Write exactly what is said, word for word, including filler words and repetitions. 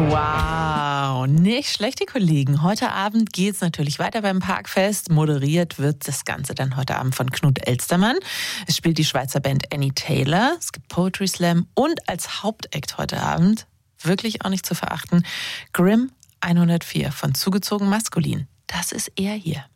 Wow, nicht schlecht, die Kollegen. Heute Abend geht's natürlich weiter beim Parkfest. Moderiert wird das Ganze dann heute Abend von Knut Elstermann. Es spielt die Schweizer Band Annie Taylor. Es gibt Poetry Slam und als Hauptakt heute Abend, wirklich auch nicht zu verachten, Grimm hundertvier von Zugezogen Maskulin. Das ist er hier.